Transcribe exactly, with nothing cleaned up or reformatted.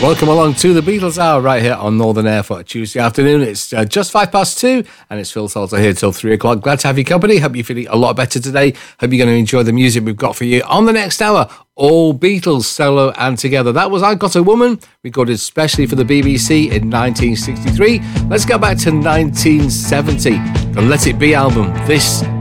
Welcome along to the Beatles Hour right here on Northern Air for Tuesday afternoon. It's uh, just five past two and it's Phil Salter here till three o'clock. Glad to have your company. Hope you're feeling a lot better today. Hope you're going to enjoy the music we've got for you on the next hour. All Beatles, solo and together. That was I Got a Woman, recorded specially for the B B C in nineteen sixty-three. Let's go back to nineteen seventy. The Let It Be album. This